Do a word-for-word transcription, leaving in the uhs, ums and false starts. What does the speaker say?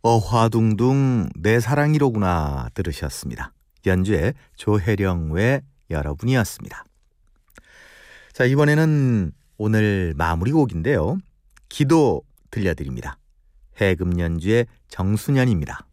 어화둥둥 내 사랑이로구나 들으셨습니다. 연주의 조혜령 외 여러분이었습니다. 자, 이번에는 오늘 마무리곡인데요. 기도 들려드립니다. 해금 연주의 정수년입니다.